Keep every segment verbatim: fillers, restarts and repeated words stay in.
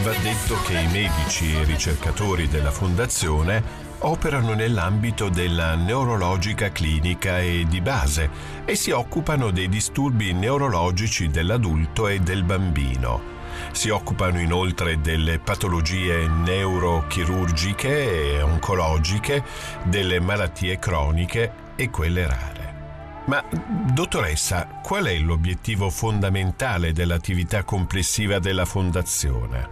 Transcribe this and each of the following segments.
va detto che i medici e ricercatori della Fondazione operano nell'ambito della neurologica clinica e di base e si occupano dei disturbi neurologici dell'adulto e del bambino. Si occupano inoltre delle patologie neurochirurgiche e oncologiche, delle malattie croniche e quelle rare. Ma, dottoressa, qual è l'obiettivo fondamentale dell'attività complessiva della Fondazione?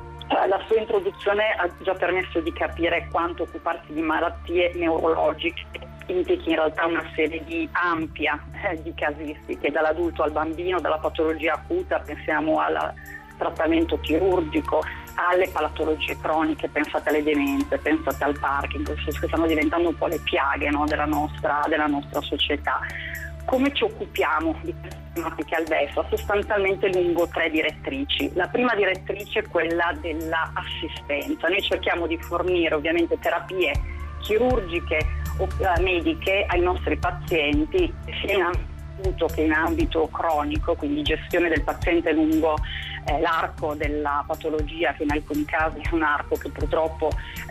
La sua introduzione ha già permesso di capire quanto occuparsi di malattie neurologiche implichi in realtà una serie di ampia eh, di casistiche, dall'adulto al bambino, dalla patologia acuta, pensiamo al trattamento chirurgico, alle patologie croniche, pensate alle demenze, pensate al Parkinson, che stanno diventando un po' le piaghe, no, della nostra, della nostra società. Come ci occupiamo di queste tematiche al DESA? Sostanzialmente lungo tre direttrici. La prima direttrice è quella dell'assistenza. Noi cerchiamo di fornire ovviamente terapie chirurgiche o mediche ai nostri pazienti, sia in ambito che in ambito cronico, quindi gestione del paziente lungo eh, l'arco della patologia, che in alcuni casi è un arco che purtroppo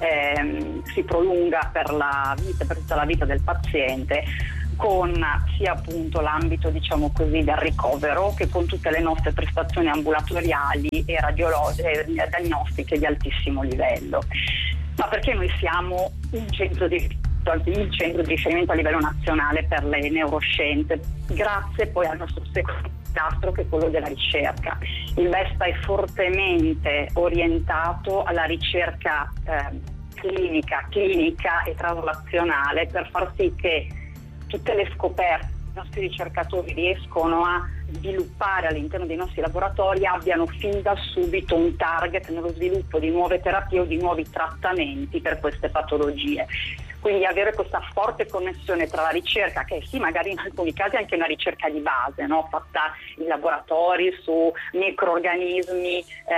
ehm, si prolunga per la vita, per tutta la vita del paziente, con sia appunto l'ambito, diciamo così, del ricovero, che con tutte le nostre prestazioni ambulatoriali e radiologiche, diagnostiche di altissimo livello. Ma perché noi siamo un centro di il centro di riferimento a livello nazionale per le neuroscienze, grazie poi al nostro secondo pilastro, che è quello della ricerca. Il VESPA è fortemente orientato alla ricerca eh, clinica, clinica e traslazionale, per far sì che tutte le scoperte i nostri ricercatori riescono a sviluppare all'interno dei nostri laboratori abbiano fin da subito un target nello sviluppo di nuove terapie o di nuovi trattamenti per queste patologie. Quindi avere questa forte connessione tra la ricerca, che sì, magari in alcuni casi è anche una ricerca di base, no? Fatta in laboratori su microrganismi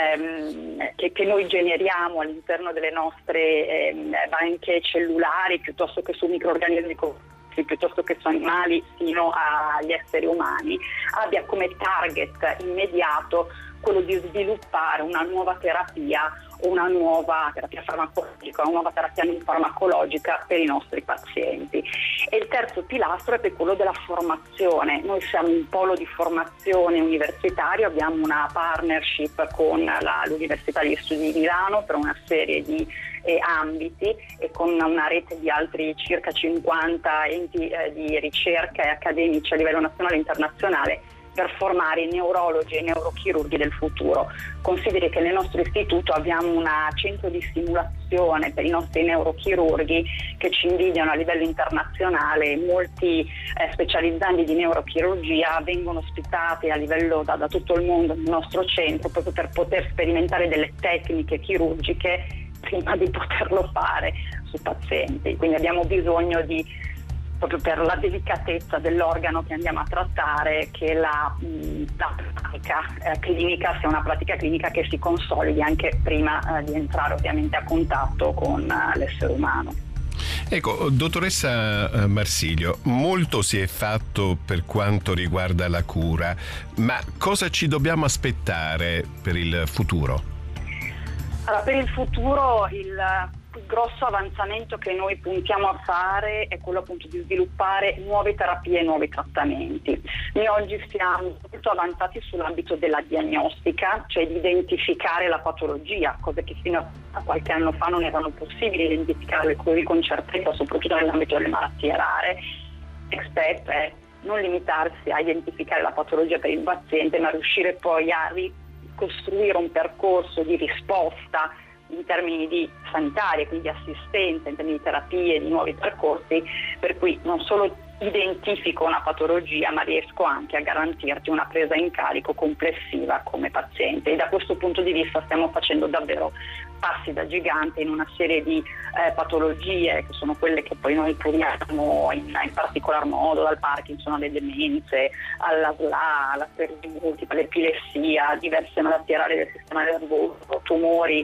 ehm, che, che noi generiamo all'interno delle nostre ehm, banche cellulari, piuttosto che su microrganismi piuttosto che su animali fino agli esseri umani, abbia come target immediato quello di sviluppare una nuova terapia o una nuova terapia farmacologica, una nuova terapia non farmacologica per i nostri pazienti. E il terzo pilastro è quello della formazione. Noi siamo un polo di formazione universitario, abbiamo una partnership con la, l'Università degli Studi di Milano per una serie di eh, ambiti e con una rete di altri circa cinquanta enti eh, di ricerca e accademici a livello nazionale e internazionale, per formare i neurologi e i neurochirurghi del futuro. Consideri che nel nostro istituto abbiamo un centro di simulazione per i nostri neurochirurghi che ci invidiano a livello internazionale. Molti eh, specializzandi di neurochirurgia vengono ospitati a livello da, da tutto il mondo nel nostro centro, proprio per poter sperimentare delle tecniche chirurgiche prima di poterlo fare su pazienti. Quindi abbiamo bisogno di, proprio per la delicatezza dell'organo che andiamo a trattare, che la, mh, la pratica eh, clinica sia una pratica clinica che si consolidi anche prima eh, di entrare ovviamente a contatto con eh, l'essere umano. Ecco, dottoressa Marsilio, molto si è fatto per quanto riguarda la cura, ma cosa ci dobbiamo aspettare per il futuro? Allora, per il futuro il Il grosso avanzamento che noi puntiamo a fare è quello appunto di sviluppare nuove terapie e nuovi trattamenti. Noi oggi siamo molto avanzati sull'ambito della diagnostica, cioè di identificare la patologia, cose che fino a qualche anno fa non erano possibili identificare così con certezza, soprattutto nell'ambito delle malattie rare. Next step è non limitarsi a identificare la patologia per il paziente, ma riuscire poi a ricostruire un percorso di risposta in termini di sanitaria, quindi di assistenza, in termini di terapie, di nuovi percorsi, per cui non solo identifico una patologia, ma riesco anche a garantirti una presa in carico complessiva come paziente. E da questo punto di vista stiamo facendo davvero passi da gigante in una serie di eh, patologie che sono quelle che poi noi curiamo in, in particolar modo, dal Parkinson alle demenze, alla S L A, alla sclerosi multipla, all'epilessia, diverse malattie rare del sistema nervoso, tumori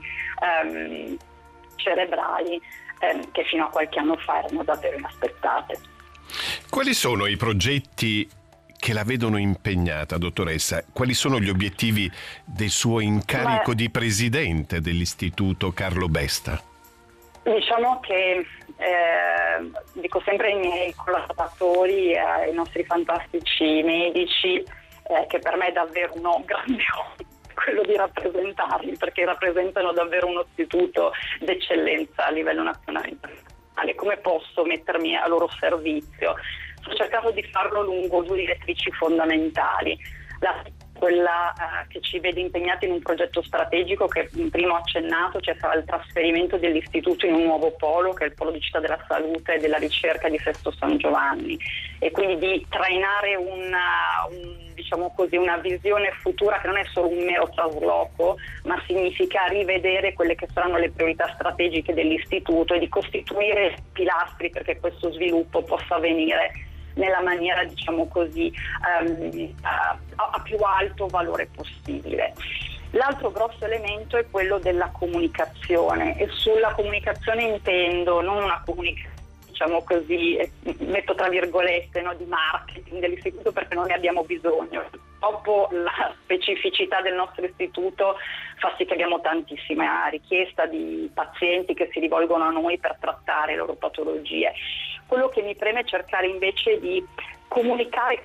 ehm, cerebrali ehm, che fino a qualche anno fa erano davvero inaspettate. Quali sono i progetti che la vedono impegnata, dottoressa. Quali sono gli obiettivi del suo incarico Ma... di presidente dell'Istituto Carlo Besta? Diciamo che eh, dico sempre ai miei collaboratori, ai nostri fantastici medici, eh, che per me è davvero un grande onore quello di rappresentarli, perché rappresentano davvero uno istituto d'eccellenza a livello nazionale e internazionale. Come posso mettermi a loro servizio? Sto cercando di farlo lungo due direttrici fondamentali. La quella eh, che ci vede impegnati in un progetto strategico che prima ho accennato, cioè sarà il trasferimento dell'istituto in un nuovo polo, che è il polo di Città della Salute e della Ricerca di Sesto San Giovanni, e quindi di trainare una, un, diciamo così, una visione futura che non è solo un mero trasloco, ma significa rivedere quelle che saranno le priorità strategiche dell'istituto e di costituire pilastri perché questo sviluppo possa avvenire nella maniera, diciamo così, um, a, a più alto valore possibile. L'altro grosso elemento è quello della comunicazione, e sulla comunicazione intendo non una comunicazione, diciamo così, metto tra virgolette, no, di marketing dell'istituto, perché non ne abbiamo bisogno. Dopo la specificità del nostro istituto fa sì che abbiamo tantissima richiesta di pazienti che si rivolgono a noi per trattare le loro patologie. Quello che mi preme è cercare invece di comunicare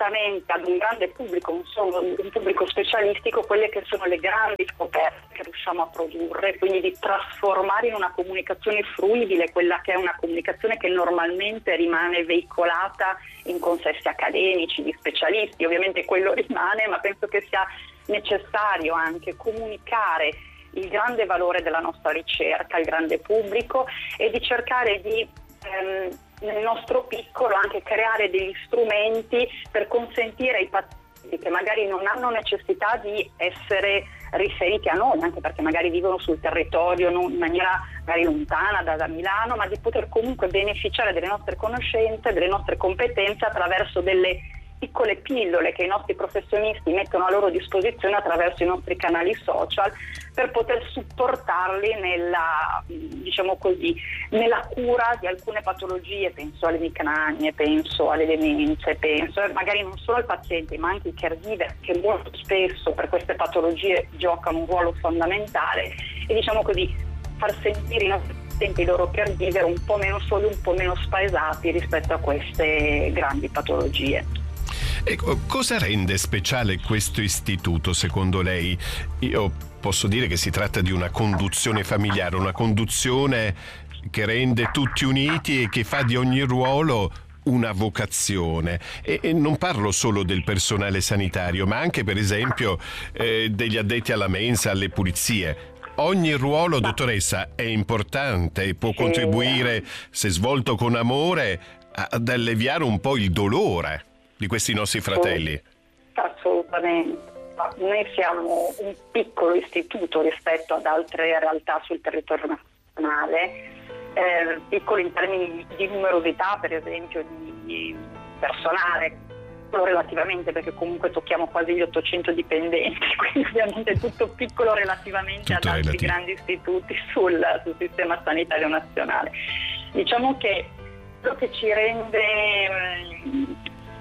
ad un grande pubblico, non solo un pubblico specialistico, quelle che sono le grandi scoperte che riusciamo a produrre, quindi di trasformare in una comunicazione fruibile quella che è una comunicazione che normalmente rimane veicolata in consessi accademici, di specialisti. Ovviamente quello rimane, ma penso che sia necessario anche comunicare il grande valore della nostra ricerca al grande pubblico e di cercare di ehm, nel nostro piccolo anche creare degli strumenti per consentire ai pazienti che magari non hanno necessità di essere riferiti a noi, anche perché magari vivono sul territorio non in maniera magari lontana da, da Milano, ma di poter comunque beneficiare delle nostre conoscenze, delle nostre competenze attraverso delle piccole pillole che i nostri professionisti mettono a loro disposizione attraverso i nostri canali social, per poter supportarli nella, diciamo così, nella cura di alcune patologie. Penso alle emicranie, penso alle demenze, penso magari non solo al paziente ma anche ai caregiver, che molto spesso per queste patologie giocano un ruolo fondamentale, e diciamo così far sentire i nostri pazienti, i loro caregiver, un po' meno soli, un po' meno spaesati rispetto a queste grandi patologie. Ecco, cosa rende speciale questo istituto secondo lei? Io posso dire che si tratta di una conduzione familiare, una conduzione che rende tutti uniti e che fa di ogni ruolo una vocazione. E, e non parlo solo del personale sanitario, ma anche per esempio eh, degli addetti alla mensa, alle pulizie. Ogni ruolo, dottoressa, è importante e può contribuire, se svolto con amore, ad alleviare un po' il dolore di questi nostri fratelli. Assolutamente. Noi siamo un piccolo istituto rispetto ad altre realtà sul territorio nazionale, eh, piccolo in termini di numerosità, per esempio, di personale, relativamente, perché comunque tocchiamo quasi gli ottocento dipendenti, quindi ovviamente tutto piccolo relativamente tutto ad altri relativo. Grandi istituti sul, sul sistema sanitario nazionale. Diciamo che quello che ci rende mh,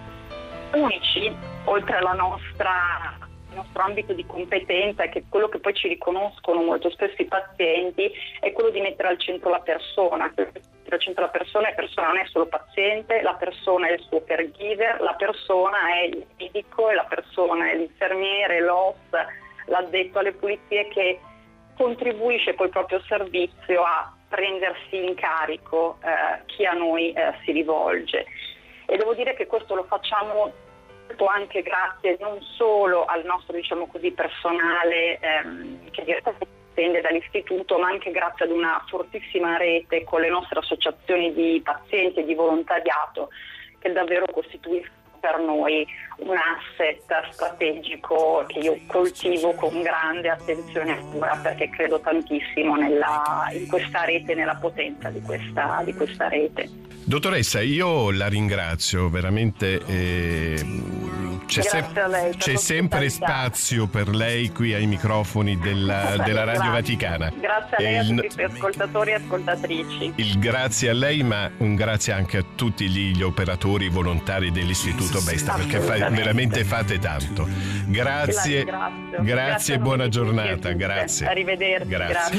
unici, oltre alla nostra, il nostro ambito di competenza, e che quello che poi ci riconoscono molto spesso i pazienti, è quello di mettere al centro la persona. Al centro la persona, la persona non è solo paziente, la persona è il suo caregiver, la persona è il medico, e la persona è l'infermiere, l'O S, l'addetto alle pulizie, che contribuisce poi proprio al servizio a prendersi in carico eh, chi a noi eh, si rivolge. E devo dire che questo lo facciamo anche grazie non solo al nostro, diciamo così, personale ehm, che direttamente dipende dall'istituto, ma anche grazie ad una fortissima rete con le nostre associazioni di pazienti e di volontariato, che davvero costituiscono per noi un asset strategico che io coltivo con grande attenzione e cura, perché credo tantissimo nella, in questa rete, nella potenza di questa, di questa rete. Dottoressa, io la ringrazio veramente. Eh, c'è, se- lei, c'è sempre spazio per lei qui ai microfoni della, della Radio grazie. Vaticana. Grazie a lei e a tutti i suoi ascoltatori e ascoltatrici. Il grazie a lei, ma un grazie anche a tutti gli operatori volontari dell'istituto Besta, perché fa, veramente fate tanto. Grazie, grazie e buona giornata. Grazie. Arrivederci. Grazie. Grazie.